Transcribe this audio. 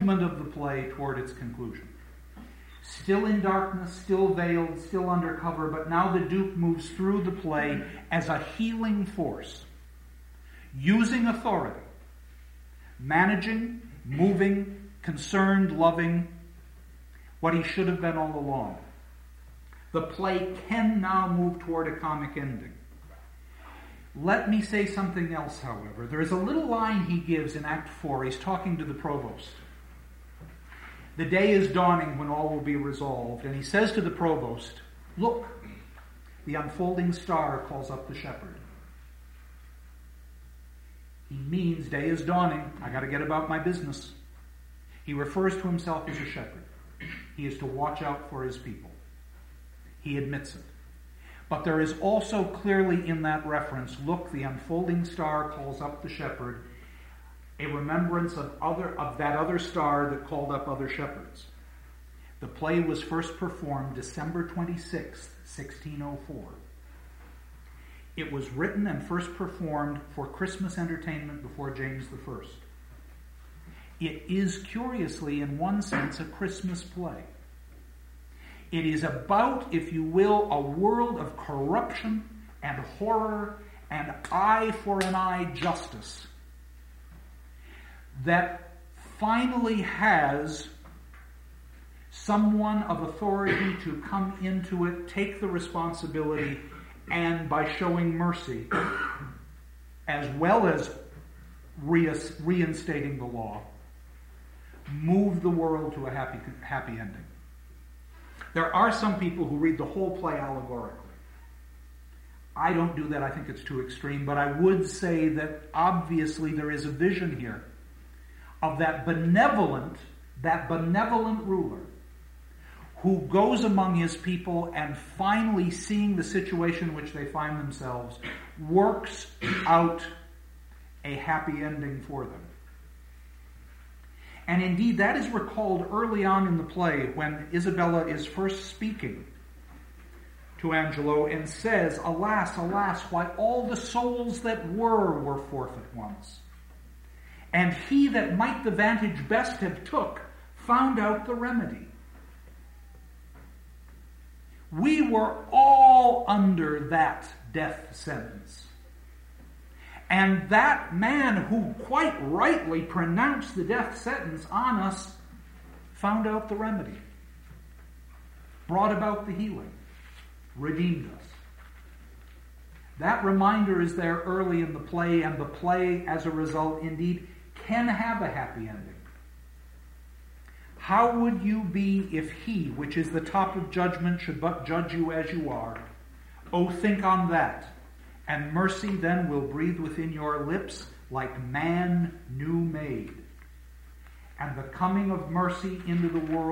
movement of the play toward its conclusion. Still in darkness, still veiled, still undercover, but now the Duke moves through the play as a healing force, using authority, managing, moving, concerned, loving, what he should have been all along. The play can now move toward a comic ending. Let me say something else, however. There is a little line he gives in Act 4. He's talking to the provost. The day is dawning when all will be resolved, and he says to the provost, "Look, the unfolding star calls up the shepherd." He means day is dawning. I got to get about my business. He refers to himself as a shepherd. He is to watch out for his people. He admits it. But there is also clearly in that reference, look, the unfolding star calls up the shepherd, a remembrance of that other star that called up other shepherds. The play was first performed December 26th, 1604. It was written and first performed for Christmas entertainment before James I. It is, curiously, in one sense, a Christmas play. It is about, if you will, a world of corruption and horror and eye for an eye justice that finally has someone of authority to come into it, take the responsibility, and by showing mercy, as well as reinstating the law, move the world to a happy ending. There are some people who read the whole play allegorically. I don't do that. I think it's too extreme. But I would say that obviously there is a vision here of that benevolent ruler who goes among his people and finally, seeing the situation in which they find themselves, works out a happy ending for them. And indeed, that is recalled early on in the play when Isabella is first speaking to Angelo and says, "Alas, alas, why all the souls that were forfeit once. And he that might the vantage best have took, found out the remedy." We were all under that death sentence. And that man who quite rightly pronounced the death sentence on us found out the remedy, brought about the healing, redeemed us. That reminder is there early in the play, and the play, as a result, indeed, can have a happy ending. How would you be if he, which is the top of judgment, should but judge you as you are? Oh, think on that. And mercy then will breathe within your lips like man new made. And the coming of mercy into the world